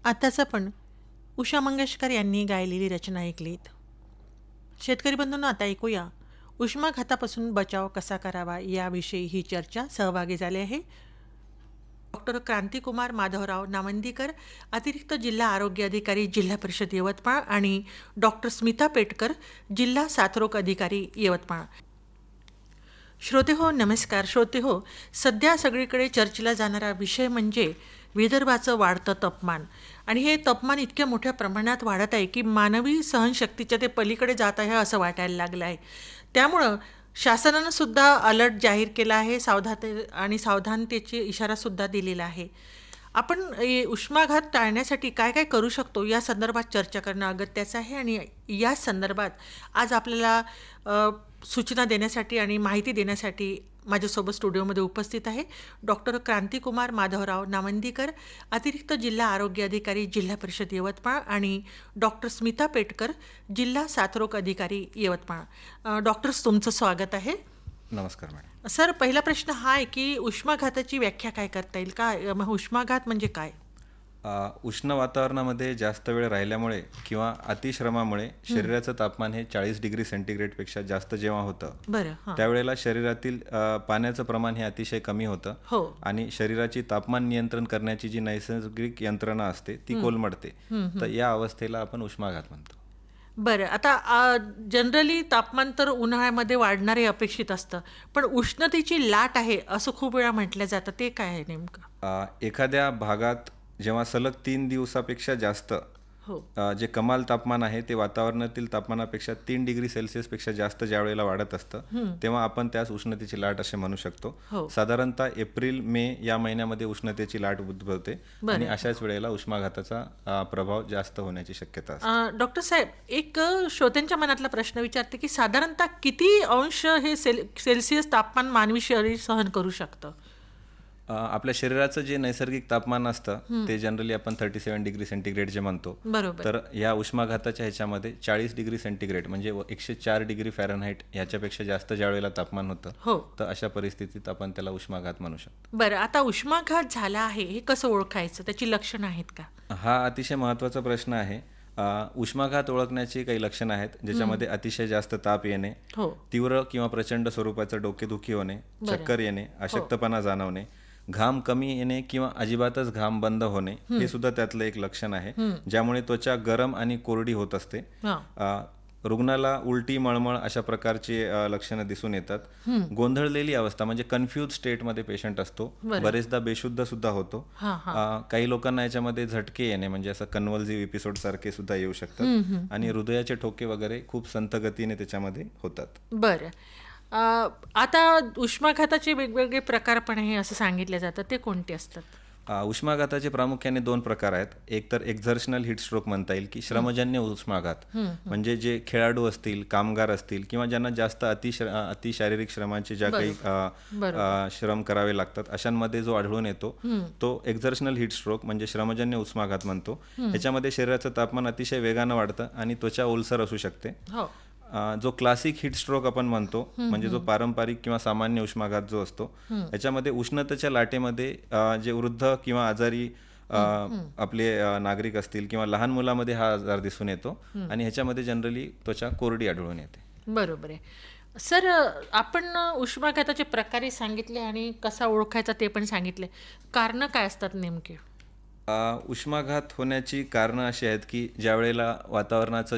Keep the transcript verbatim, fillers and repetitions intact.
आताच आपण उषा मंगेशकर यांनी गायलेली रचना ऐकलीत. शेतकरी बंधूंनो, आता ऐकूया उष्माघातापासून बचाव कसा करावा याविषयी ही चर्चा. सहभागी झाले आहे डॉक्टर क्रांतिकुमार माधवराव नामंदीकर, अतिरिक्त जिल्हा आरोग्य अधिकारी, जिल्हा परिषद यवतमाळ, आणि डॉक्टर स्मिता पेटकर, जिल्हा साथरोग अधिकारी, यवतमाळ. श्रोते हो, नमस्कार. श्रोते हो, सध्या सगळीकडे चर्चेला जाणारा विषय म्हणजे विदर्भाचं वाढतं तापमान. आणि हे तापमान इतक्या मोठ्या प्रमाणात वाढत आहे की मानवी सहनशक्तीच्या ते पलीकडे जात आहे असं वाटायला लागलं आहे. त्यामुळं शासनानं सुद्धा अलर्ट जाहीर केला आहे, सावधानते आणि सावधानतेचे इशारासुद्धा दिलेला आहे. आपण ए, उष्माघात टाळण्यासाठी काय काय करू शकतो या संदर्भात चर्चा करणं अगत्याचं आहे. आणि या संदर्भात आज आपल्याला अ, सूचना देण्यासाठी आणि माहिती देण्यासाठी माझ्यासोबत स्टुडिओमध्ये उपस्थित आहे डॉक्टर क्रांतिकुमार माधवराव नामंदीकर, अतिरिक्त जिल्हा आरोग्य अधिकारी, जिल्हा परिषद यवतमाळ, आणि डॉक्टर स्मिता पेटकर, जिल्हा साथरोग अधिकारी, यवतमाळ. अ, डॉक्टर्स, तुमचं स्वागत आहे. नमस्कार मॅडम. सर, पहिला प्रश्न हा आहे की उष्माघाताची व्याख्या काय करता येईल का? मग उष्माघात म्हणजे काय? अ, उष्ण वातावरणामध्ये जास्त वेळ राहिल्यामुळे किंवा अतिश्रमामुळे शरीराचं तापमान हे चाळीस डिग्री सेंटीग्रेडपेक्षा जास्त जेव्हा होतं बरं. हां. त्यावेळेला शरीरातील अ, पाण्याचं प्रमाण हे अतिशय कमी होतं हो. आणि शरीराची तापमान नियंत्रण करण्याची जी नैसर्गिक यंत्रणा असते ती कोलमडते. तर या अवस्थेला आपण उष्माघात म्हणतो. बरं, आता जनरली तापमान तर उन्हाळ्यामध्ये वाढणारे अपेक्षित असतं, पण उष्णतेची लाट आहे असं खूप वेळा म्हटलं जातं. ते काय आहे नेमकं? अ, एखाद्या भागात जेव्हा सलग तीन दिवसापेक्षा जास्त हो. अ, जे कमाल तापमान आहे ते वातावरणातील तापमानापेक्षा तीन डिग्री सेल्सिअसपेक्षा जास्त ज्या वेळेला वाढत असतं तेव्हा आपण त्यास उष्णतेची लाट असे म्हणू शकतो. हो. साधारणतः एप्रिल मे या महिन्यामध्ये उष्णतेची लाट उद्भवते आणि अशाच वेळेला उष्माघाताचा अ, प्रभाव जास्त होण्याची शक्यता असते. अ, डॉक्टर साहेब, एक अ, श्रोत्यांच्या मनातला प्रश्न विचारते की साधारणतः किती अंश हे सेल सेल्सिअस तापमान मानवी शरीर सहन करू शकतं? अ, आपल्या शरीराचं जे नैसर्गिक तापमान असतं ते जनरली आपण थर्टी सेवन डिग्री सेंटीग्रेड जे म्हणतो. बरोबर. तर या उष्माघाताच्या ह्याच्यामध्ये चाळीस डिग्री सेंटीग्रेड म्हणजे एकशे चार डिग्री फॅरनहाईट याच्यापेक्षा जास्त ज्या वेळेला तापमान होतं हो. तर अशा परिस्थितीत आपण त्याला उष्माघात म्हणू शकतो. बरं, आता उष्माघात झाला आहे हे कसं ओळखायचं? त्याची लक्षणं आहेत का? हा अतिशय महत्त्वाचा प्रश्न आहे. अ, उष्माघात ओळखण्याची काही लक्षणं आहेत ज्याच्यामध्ये अतिशय जास्त ताप येणे, हो. तीव्र किंवा प्रचंड स्वरूपाचं डोकेदुखी होणे, चक्कर येणे, अशक्तपणा जाणवणे, घाम कमी येणे किंवा अजिबातच घाम बंद होणे हे सुद्धा त्यातलं एक लक्षण आहे, ज्यामुळे त्वचा गरम आणि कोरडी होत असते. हां. अ, रुग्णाला उलटी, मळमळ अशा प्रकारची अ, लक्षणं दिसून येतात. गोंधळलेली अवस्था म्हणजे कन्फ्यूज स्टेटमध्ये पेशंट असतो, बरेचदा बेशुद्ध सुद्धा होतो. हां, हां. अ, काही लोकांना याच्यामध्ये झटके येणे म्हणजे असं कन्व्हल्सिव्ह एपिसोड सारखे सुद्धा येऊ शकतात आणि हृदयाचे ठोके वगैरे खूप संथ गतीने त्याच्यामध्ये होतात. बरं. अ, आता उष्माघाताचे वेगवेगळे प्रकार पण आहे असं सांगितलं जातं, ते कोणते असतात? अ, उष्माघाताचे प्रामुख्याने दोन प्रकार आहेत. एक तर एक्झर्शनल हीट स्ट्रोक म्हणता येईल की श्रमजन्य उष्माघात, म्हणजे जे खेळाडू असतील, कामगार असतील किंवा ज्यांना जास्त अतिश्र अतिशारीरिक श्रमांचे ज्या काही अ, अ, श्रम करावे लागतात अशांमध्ये जो आढळून येतो तो एक्झर्शनल हीट स्ट्रोक म्हणजे श्रमजन्य उष्माघात म्हणतो. याच्यामध्ये शरीराचं तापमान अतिशय वेगानं वाढतं आणि त्वचा ओलसर असू शकते. हो. अ, जो क्लासिक हीट स्ट्रोक आपण म्हणतो म्हणजे जो पारंपरिक किंवा सामान्य उष्माघात जो असतो याच्यामध्ये उष्णतेच्या लाटेमध्ये अ, जे वृद्ध किंवा आजारी अ, आपले अ, नागरिक असतील किंवा लहान मुलामध्ये हा आजार दिसून येतो आणि ह्याच्यामध्ये जनरली त्वचा कोरडी आढळून येते. बरोबर आहे. सर, आपण उष्माघाताचे प्रकारही सांगितले आणि कसा ओळखायचा ते पण सांगितले. कारणं काय असतात नेमके? अ, उष्माघात होण्याची कारणं अशी आहेत की ज्या वेळेला वातावरणाचं